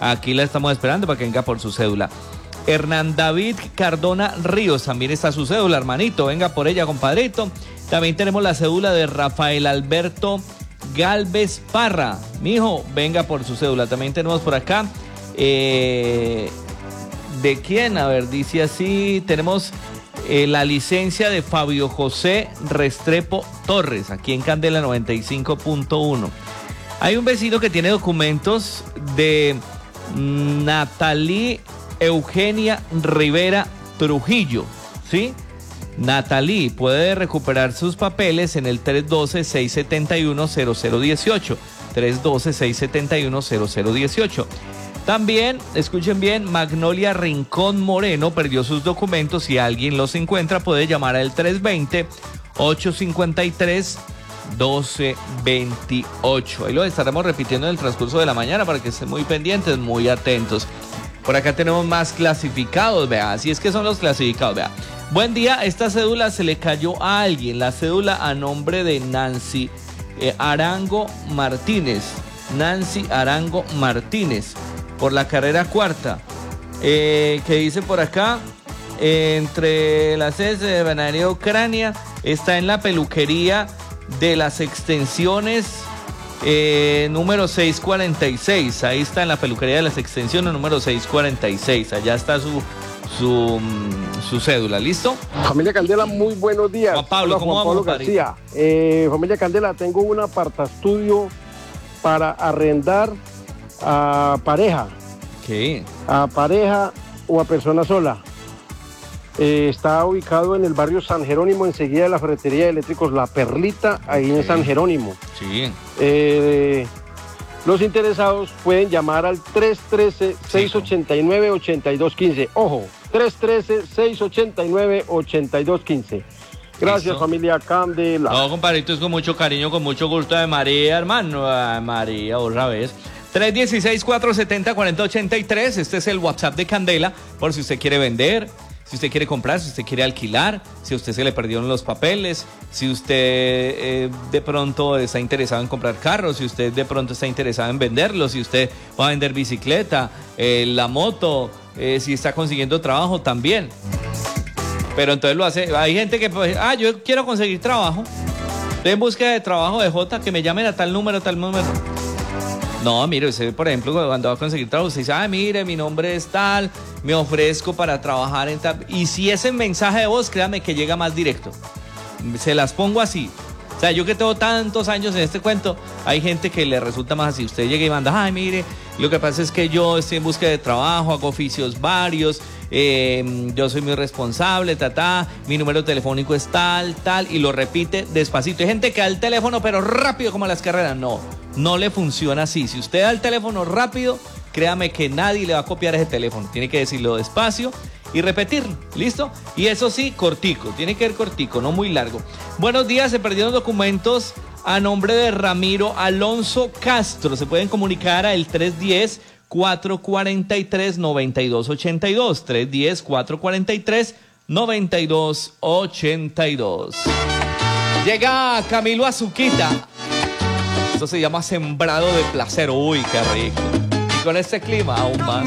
Aquí la estamos esperando para que venga por su cédula. Hernán David Cardona Ríos, también está su cédula, hermanito. Venga por ella, compadrito. También tenemos la cédula de Rafael Alberto Galvez Parra. Mijo, venga por su cédula. También tenemos por acá. ¿De quién? A ver, dice así. Tenemos la licencia de Fabio José Restrepo Torres, aquí en Candela 95.1. Hay un vecino que tiene documentos de Natalie Eugenia Rivera Trujillo, ¿sí? Natalie puede recuperar sus papeles en el 312-671-0018. 312-671-0018. También, escuchen bien, Magnolia Rincón Moreno perdió sus documentos. Si alguien los encuentra, puede llamar al 320-853-1228. Ahí lo estaremos repitiendo en el transcurso de la mañana para que estén muy pendientes, muy atentos. Por acá tenemos más clasificados, vea, así es que son los clasificados, vea. Buen día, esta cédula se le cayó a alguien, la cédula a nombre de Nancy Arango Martínez. Nancy Arango Martínez, por la carrera cuarta, que dice por acá, entre las sedes de Bananería Ucrania, está en la peluquería de las extensiones número 646, ahí está en la peluquería de las extensiones número 646, allá está su cédula, ¿listo? Familia Candela, muy buenos días. Juan Pablo, hola, ¿cómo Juan vamos, Pablo García. Familia Candela, tengo un apartaestudio para arrendar a pareja. ¿Qué? A pareja o a persona sola. Está ubicado en el barrio San Jerónimo, enseguida de la ferretería de eléctricos La Perlita, ahí en San Jerónimo. Sí. Los interesados pueden llamar al 313-689-8215. Ojo, 313-689-8215. Gracias, ¿listo? Familia Candela. No, compadrito, es con mucho cariño, con mucho gusto de María, hermano. Ay, María, otra vez. 316-470-4083. Este es el WhatsApp de Candela, por si usted quiere vender, si usted quiere comprar, si usted quiere alquilar, si a usted se le perdieron los papeles, si usted de pronto está interesado en comprar carros, si usted de pronto está interesado en venderlos, si usted va a vender bicicleta, la moto, si está consiguiendo trabajo también. Pero entonces lo hace, hay gente que pues, yo quiero conseguir trabajo, estoy en búsqueda de trabajo de J, que me llamen a tal número, tal número. No, mire, usted, por ejemplo, cuando va a conseguir trabajo, usted dice, mire, mi nombre es tal, me ofrezco para trabajar en tal. Y si ese mensaje de voz, créame que llega más directo. Se las pongo así. O sea, yo que tengo tantos años en este cuento, hay gente que le resulta más así. Usted llega y manda, mire, lo que pasa es que yo estoy en búsqueda de trabajo, hago oficios varios, yo soy muy responsable, mi número telefónico es tal, y lo repite despacito. Hay gente que da el teléfono, pero rápido como las carreras. No le funciona así. Si usted da el teléfono rápido, créame que nadie le va a copiar ese teléfono. Tiene que decirlo despacio y repetirlo, ¿listo? Y eso sí, cortico, tiene que ser cortico, no muy largo. Buenos días, se perdieron documentos a nombre de Ramiro Alonso Castro. Se pueden comunicar al 310-443-9282. 310-443-9282. Llega Camilo Azuquita. Esto se llama Sembrado de Placer. Uy, qué rico. Y con este clima aún más.